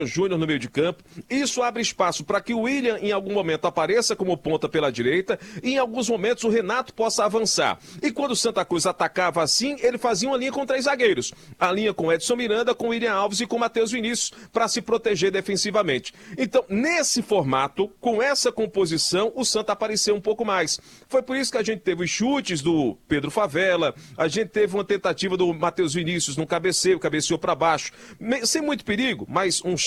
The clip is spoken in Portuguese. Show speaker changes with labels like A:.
A: Júnior no meio de campo. Isso abre espaço para que o William, em algum momento, apareça como ponta pela direita e, em alguns momentos, o Renato possa avançar. E quando o Santa Cruz atacava assim, ele fazia uma linha com 3 zagueiros. A linha com Edson Miranda, com William Alves e com Matheus Vinícius, para se proteger defensivamente. Então, nesse formato, com essa composição, o Santa apareceu um pouco mais. Foi por isso que a gente teve os chutes do Pedro Favela, a gente teve uma tentativa do Matheus Vinícius no cabeceio, cabeceou para baixo, sem muito perigo, mas um